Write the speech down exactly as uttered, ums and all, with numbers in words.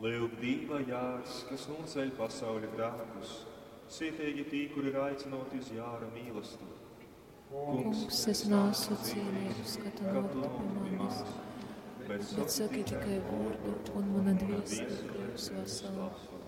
Lūgdība Jārs, kas noceļ pasauļa grēkus, sietīgi tī, kur ir aicinot uz Jāra mīlestību. Kungs, es nesu cienīgs, ka tu nāktu pie manis, bet saki tikai vārdu, un mana dvēsele kļūs vesela.